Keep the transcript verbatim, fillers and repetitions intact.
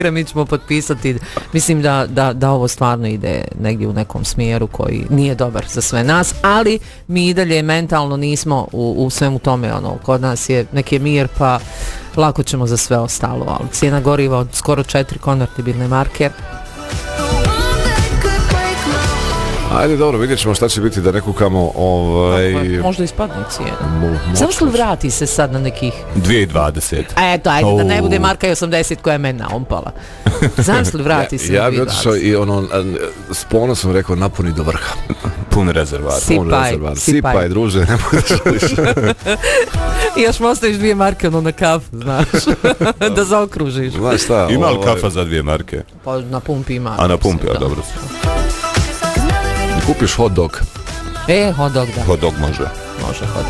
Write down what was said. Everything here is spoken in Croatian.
mi ćemo potpisati. Mislim da, da, da ovo stvarno ide negdje u nekom smjeru koji nije dobar za sve nas, ali mi i dalje mentalno nismo u, u svemu tome, ono, kod nas je neki mir, pa lako ćemo za sve ostalo, ali cijena goriva od skoro četiri konvertibilne marke. Ajde, dobro, vidjet ćemo šta će biti da ne kukamo. Ovaj... Možda ispadne cijena. Zašto li vrati se sad na nekih... dvije dvadeset. Eto, ajde, oh. Da ne bude marka i osamdeset koja je meni naumpala. Zašto li vrati se ja, na ja bi otišao i ono, s ponosom rekao, napuni do vrha. Pun rezervar. Sipaj, Pun rezervar. sipaj. Sipaj, druže, ne budeš više. I još mu ostaviš dvije marke ono na kafu, znaš, da zaokružiš. Znaš šta? Ima li ovaj... kafa za dvije marke? Pa na pumpi ima. A na pumpi, a da. dobro. Kupiš hot dog. E, hot dog, da. Hot dog može. Može hot